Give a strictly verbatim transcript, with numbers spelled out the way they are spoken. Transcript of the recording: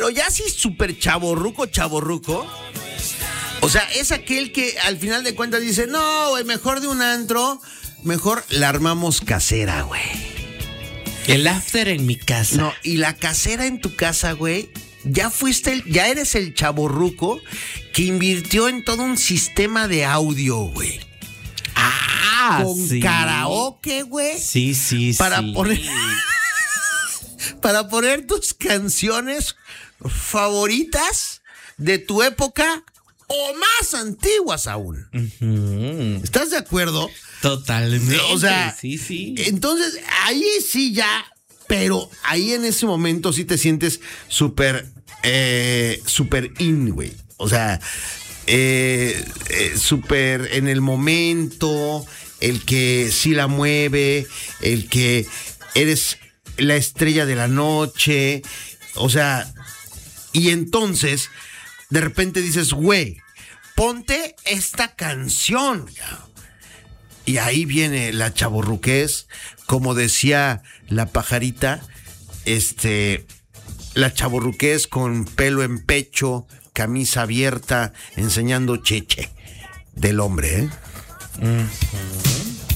Pero ya sí súper chavorruco, chavorruco. O sea, es aquel que al final de cuentas dice, no, güey, mejor de un antro, mejor la armamos casera, güey. El after en mi casa. No, y la casera en tu casa, güey, ya fuiste, el, ya eres el chavorruco que invirtió en todo un sistema de audio, güey. Ah, Con sí. karaoke, güey. Sí, sí, para sí. Poner, para poner tus canciones favoritas de tu época o más antiguas aún. Uh-huh. ¿Estás de acuerdo? Totalmente. O sea, sí, sí. Entonces, ahí sí ya, pero ahí en ese momento sí te sientes súper, eh, súper in, güey. O sea, eh, eh, súper en el momento, el que sí la mueve, el que eres la estrella de la noche. O sea, y entonces, de repente dices, güey, ponte esta canción. Y ahí viene la chavorruquez, como decía la pajarita, este, la chavorruquez con pelo en pecho, camisa abierta, enseñando cheche del hombre, ¿eh? Uh-huh.